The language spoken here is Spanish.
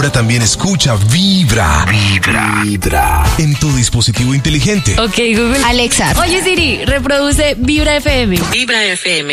Ahora también escucha Vibra. En tu dispositivo inteligente. Ok, Google. Alexa. Oye, Siri, reproduce Vibra FM. Vibra FM.